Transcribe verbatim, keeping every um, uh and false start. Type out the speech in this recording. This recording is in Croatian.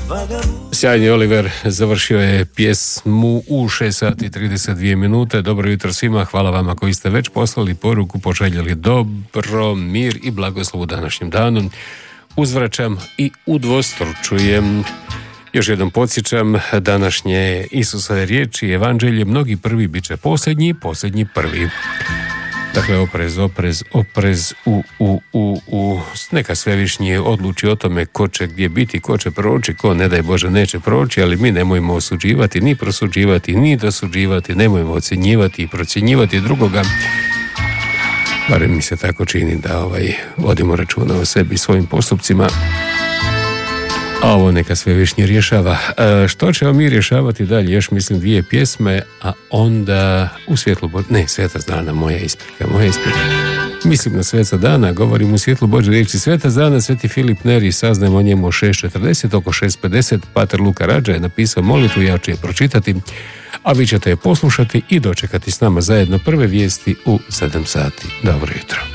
Sjajni Oliver završio je pjesmu u šest sati i trideset dvije minute. Dobro jutro svima, hvala vama koji ste već poslali poruku, poželjeli dobro, mir i blagoslov u današnjem danu. Uzvraćam i udvostručujem. Još jednom podsjećam, današnje Isusove riječi, evanđelje, mnogi prvi bit će posljednji, posljednji prvi. Dakle, oprez, oprez, oprez, u, u, u, u. Neka svevišnji odluči o tome ko će gdje biti, ko će proći, ko ne daj Bože neće proći, ali mi nemojmo osuđivati, ni prosuđivati, ni dosuđivati, nemojmo ocjenjivati i procjenjivati drugoga. Barem mi se tako čini da ovaj, vodimo računa o sebi i svojim postupcima. A ovo neka svevišnji rješava. E, što ćemo mi rješavati dalje? Još mislim dvije pjesme, a onda u svjetlu Božje... Ne, Sveta dana, moja isprika, moja isprika. Mislim na Sveta dana, govorim u svjetlu Božje riječi. Sveta dana, Sveti Filip Neri, saznajemo o njemu o šest četrdeset, oko šest pedeset. Pater Luka Rađa je napisao molitvu, ja ću je pročitati, a vi ćete je poslušati i dočekati s nama zajedno prve vijesti u sedam sati. Dobro jutro.